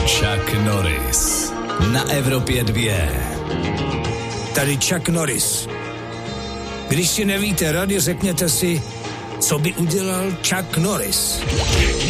Chuck Norris na Evropě 2. Tady Chuck Norris. Když si nevíte rady, řekněte si, co by udělal Chuck Norris.